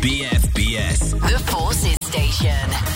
BFBS, The Forces Station.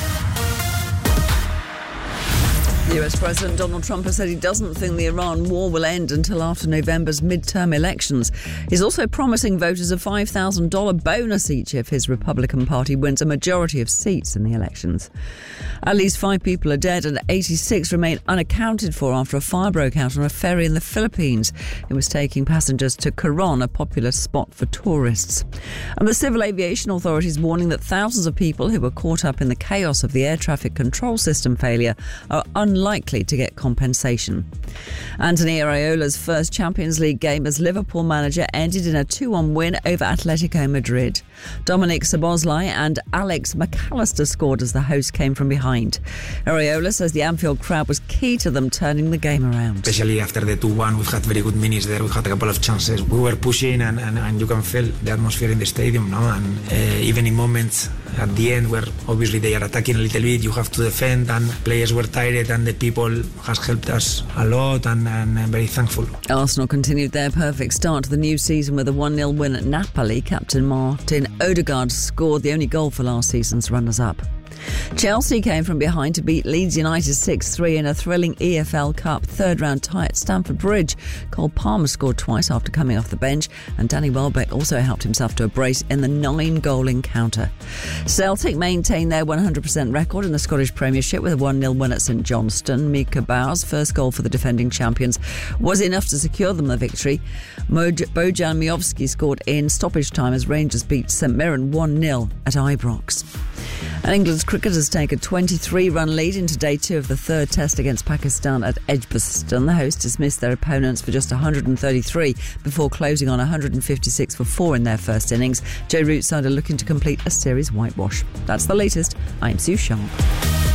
US President Donald Trump has said he doesn't think the Iran war will end until after November's midterm elections. He's also promising voters a $5,000 bonus each if his Republican Party wins a majority of seats in the elections. At least 5 people are dead and 86 remain unaccounted for after a fire broke out on a ferry in the Philippines. It was taking passengers to Coron, a popular spot for tourists. And the Civil Aviation Authority is warning that thousands of people who were caught up in the chaos of the air traffic control system failure are unlikely to get compensation. Anthony Areola's first Champions League game as Liverpool manager ended in a 2-1 win over Atletico Madrid. Dominic Szoboszlai and Alex McAllister scored as the hosts came from behind. Areola says the Anfield crowd was key to them turning the game around. Especially after the 2-1, we've had very good minutes there. We've had a couple of chances. We were pushing and you can feel the atmosphere in the stadium, no? And even in moments at the end where obviously they are attacking a little bit, you have to defend, and players were tired and the people has helped us a lot, and I'm very thankful. Arsenal continued their perfect start to the new season with a 1-0 win at Napoli. Captain Martin Odegaard scored the only goal for last season's runners-up. Chelsea came from behind to beat Leeds United 6-3 in a thrilling EFL Cup third-round tie at Stamford Bridge. Cole Palmer scored twice after coming off the bench, and Danny Welbeck also helped himself to a brace in the 9-goal encounter. Celtic maintained their 100% record in the Scottish Premiership with a 1-0 win at St Johnstone. Mika Bauer's first goal for the defending champions was enough to secure them the victory. Bojan Miovski scored in stoppage time as Rangers beat St Mirren 1-0 at Ibrox. And England's cricketers take a 23-run lead into day 2 of the third test against Pakistan at Edgbaston. The hosts dismissed their opponents for just 133 before closing on 156 for 4 in their first innings. Joe Root side are looking to complete a series whitewash. That's the latest. I'm Sue Sharp.